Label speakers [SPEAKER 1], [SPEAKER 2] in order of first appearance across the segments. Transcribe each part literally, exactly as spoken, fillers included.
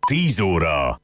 [SPEAKER 1] tíz óra.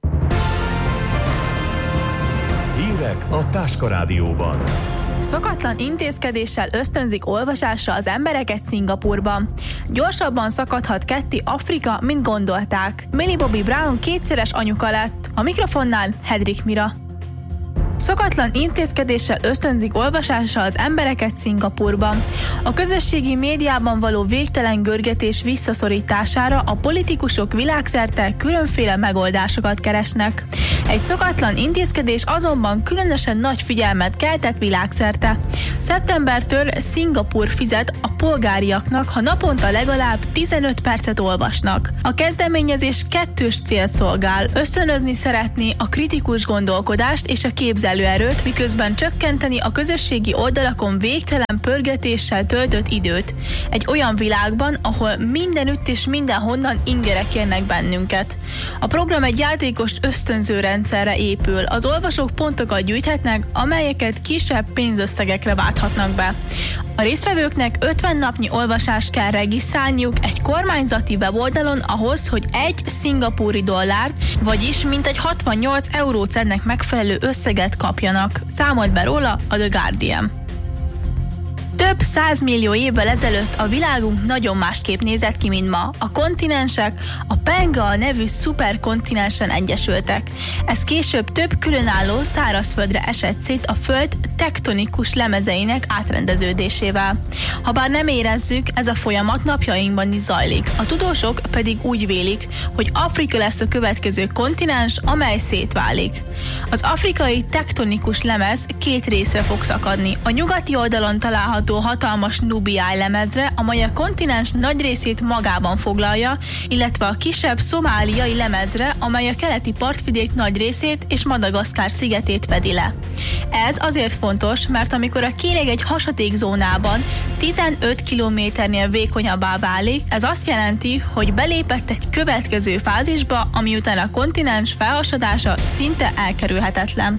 [SPEAKER 1] Hírek a Táska Rádióban.
[SPEAKER 2] Szokatlan intézkedéssel ösztönzik olvasásra az embereket Szingapurban. Gyorsabban szakadhat ketté Afrika, mint gondolták. Millie Bobby Brown kétszeres anyuka lett. A mikrofonnál Hedrik Mira. Szokatlan intézkedéssel ösztönzik olvasásra az embereket Szingapurban. A közösségi médiában való végtelen görgetés visszaszorítására a politikusok világszerte különféle megoldásokat keresnek. Egy szokatlan intézkedés azonban különösen nagy figyelmet keltett világszerte. Szeptembertől Szingapur fizet a polgáriaknak, ha naponta legalább tizenöt percet olvasnak. A kezdeményezés kettős célt szolgál, ösztönözni szeretné a kritikus gondolkodást és a képzelőerőt, miközben csökkenteni a közösségi oldalakon végtelen pörgetéssel töltött időt. Egy olyan világban, ahol mindenütt és mindenhonnan ingerek érnek bennünket. A program egy játékos ösztönző rendszerre épül. Az olvasók pontokat gyűjthetnek, amelyeket kisebb pénzösszegekre válthatnak be. A résztvevőknek ötven napnyi olvasást kell regisztrálniuk egy kormányzati weboldalon ahhoz, hogy egy szingapúri dollárt, vagyis mintegy hatvannyolc eurócentnek megfelelő összeget kapjanak. Számolt be róla a The Guardian. Több százmillió évvel ezelőtt a világunk nagyon másképp nézett ki, mint ma. A kontinensek a Pangea nevű szuperkontinensen egyesültek. Ez később több különálló szárazföldre esett szét a föld tektonikus lemezeinek átrendeződésével. Habár nem érezzük, ez a folyamat napjainkban is zajlik. A tudósok pedig úgy vélik, hogy Afrika lesz a következő kontinens, amely szétválik. Az afrikai tektonikus lemez két részre fog szakadni. A nyugati oldalon található hatalmas Nubiai lemezre, amely a kontinens nagy részét magában foglalja, illetve a kisebb szomáliai lemezre, amely a keleti partvidék nagy részét és Madagaszkár szigetét fedi le. Ez azért fontos, mert amikor a kéreg egy hasadékzónában tizenöt kilométernél vékonyabbá válik, ez azt jelenti, hogy belépett egy következő fázisba, ami után a kontinens felhasadása szinte elkerülhetetlen.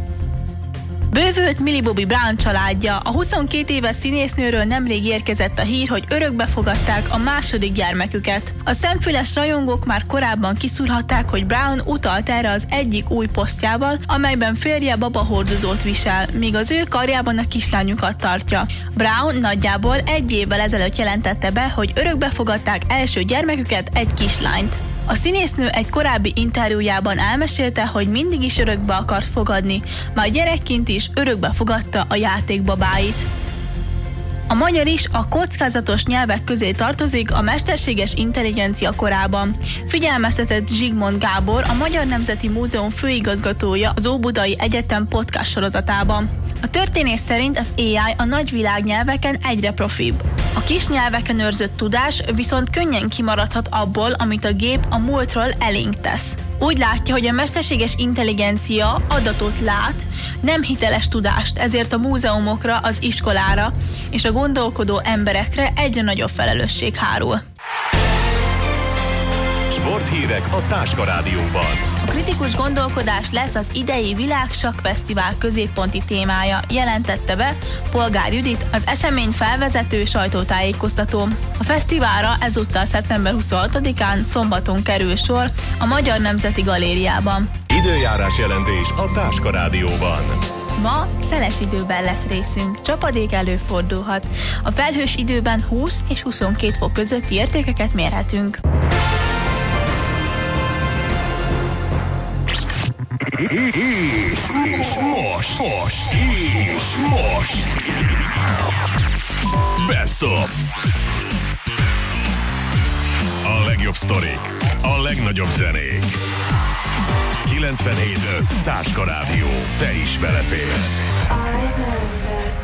[SPEAKER 2] Bővült Millie Bobby Brown családja. A huszonkét éves színésznőről nemrég érkezett a hír, hogy örökbe fogadták a második gyermeküket. A szemfüles rajongók már korábban kiszúrhatták, hogy Brown utalt erre az egyik új posztjával, amelyben férje babahordozót visel, míg az ő karjában a kislányukat tartja. Brown nagyjából egy évvel ezelőtt jelentette be, hogy örökbe fogadták első gyermeküket, egy kislányt. A színésznő egy korábbi interjújában elmesélte, hogy mindig is örökbe akart fogadni, már gyerekként is örökbe fogadta a játékbabáit. A magyar is a kockázatos nyelvek közé tartozik a mesterséges intelligencia korában. Figyelmeztetett Zsigmond Gábor, a Magyar Nemzeti Múzeum főigazgatója az Óbudai Egyetem podcast sorozatában. A történész szerint az á i a nagyvilág nyelveken egyre profibb. A kis nyelveken őrzött tudás viszont könnyen kimaradhat abból, amit a gép a múltról elénk tesz. Úgy látja, hogy a mesterséges intelligencia adatot lát, nem hiteles tudást, ezért a múzeumokra, az iskolára és a gondolkodó emberekre egyre nagyobb felelősség hárul.
[SPEAKER 1] Sporthírek a Táska Rádióban.
[SPEAKER 2] A kritikus gondolkodás lesz az idei Világ Sakkfesztivál középponti témája, jelentette be Polgár Judit, az esemény felvezető sajtótájékoztató. A fesztiválra ezúttal szeptember huszonhatodikán szombaton kerül sor a Magyar Nemzeti Galériában.
[SPEAKER 1] Időjárás jelentés a Táska Rádióban.
[SPEAKER 2] Ma szeles időben lesz részünk, csapadék előfordulhat. A felhős időben húsz és huszonkét fok közötti értékeket mérhetünk.
[SPEAKER 1] Most, most, és most Best of. A legjobb sztorik, a legnagyobb zenék. kilencvenhét öt Táska Rádió, te is beleférsz.